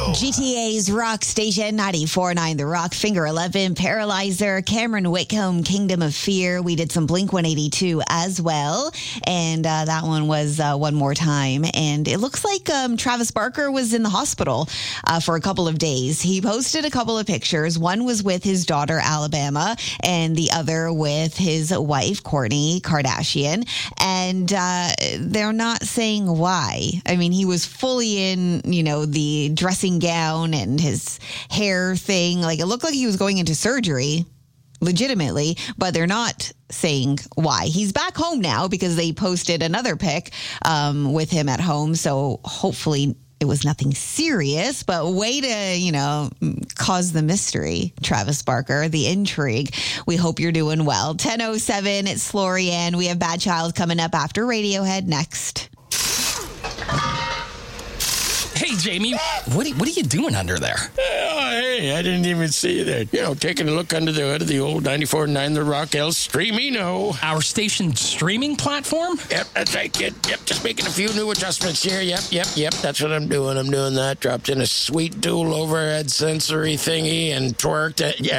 GTA's Rock Station 94.9 The Rock, Finger 11, Paralyzer, Cameron Whitcomb, Kingdom of Fear. We did some Blink 182 as well. And that one was One More Time. And it looks like Travis Barker was in the hospital for a couple of days. He posted a couple of pictures. One was with his daughter, Alabama, and the other with his wife, Kourtney Kardashian. And they're not saying why. I mean, he was fully in, the dressing gown and his hair thing. Like, it looked like he was going into surgery, legitimately, but they're not saying why. He's back home now because they posted another pic with him at home. So hopefully it was nothing serious, but way to, cause the mystery, Travis Barker, the intrigue. We hope you're doing well. 10:07, it's Florian. We have Bad Child coming up after Radiohead next. Hey, Jamie, what are you doing under there? Oh, hey, I didn't even see you there. Taking a look under the hood of the old 94.9 The Rock El Streamino. Our station streaming platform? Yep, that's right, kid. Yep, just making a few new adjustments here. Yep, that's what I'm doing. I'm doing that. Dropped in a sweet dual overhead sensory thingy and tweaked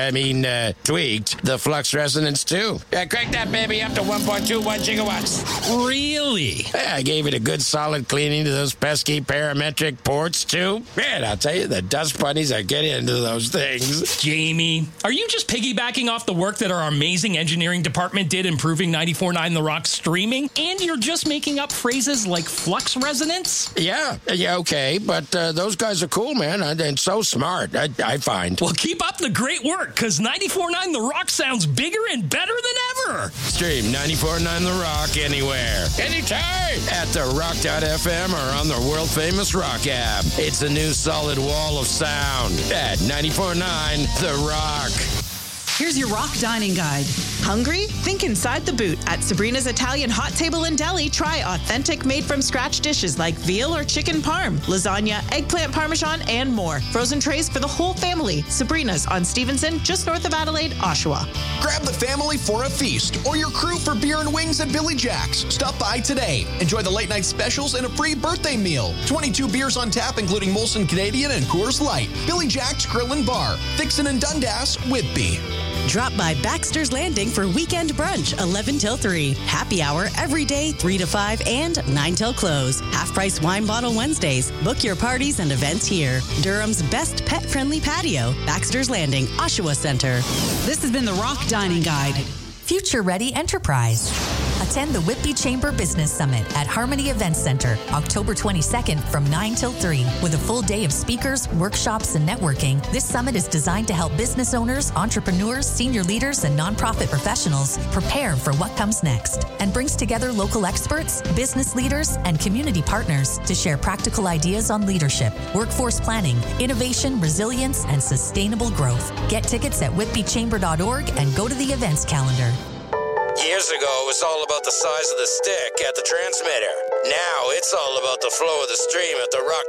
the flux resonance too. Yeah, crank that baby up to 1.21 gigawatts. Really? Yeah, I gave it a good solid cleaning to those pesky parametric ports too. Man, I'll tell you, the dust bunnies are getting into those things. Jamie, are you just piggybacking off the work that our amazing engineering department did improving 94.9 The Rock streaming? And you're just making up phrases like flux resonance? Yeah, okay, but those guys are cool, man, and so smart, I find. Well, keep up the great work, because 94.9 The Rock sounds bigger and better than ever. Stream 94.9 The Rock anywhere, anytime, at therock.fm or on the world-famous Rock app. It's a new solid wall of sound at 94.9 The Rock. Here's your Rock Dining Guide. Hungry? Think inside the boot. At Sabrina's Italian Hot Table and Deli, try authentic made-from-scratch dishes like veal or chicken parm, lasagna, eggplant parmesan, and more. Frozen trays for the whole family. Sabrina's on Stevenson, just north of Adelaide, Oshawa. Grab the family for a feast or your crew for beer and wings at Billy Jack's. Stop by today. Enjoy the late-night specials and a free birthday meal. 22 beers on tap, including Molson Canadian and Coors Light. Billy Jack's Grill and Bar. Dixon and Dundas, Whitby. Drop by Baxter's Landing for weekend brunch, 11 till 3. Happy hour every day, 3 to 5 and 9 till close. Half-price wine bottle Wednesdays. Book your parties and events here. Durham's best pet-friendly patio. Baxter's Landing, Oshawa Center. This has been the Rock Dining Guide. Future Ready Enterprise. Attend the Whitby Chamber Business Summit at Harmony Events Center, October 22nd from 9 till 3. With a full day of speakers, workshops, and networking, this summit is designed to help business owners, entrepreneurs, senior leaders, and nonprofit professionals prepare for what comes next, and brings together local experts, business leaders, and community partners to share practical ideas on leadership, workforce planning, innovation, resilience, and sustainable growth. Get tickets at whitbychamber.org and go to the events calendar. Years ago, it was all about the size of the stick at the transmitter. Now, it's all about the flow of the stream at the Rock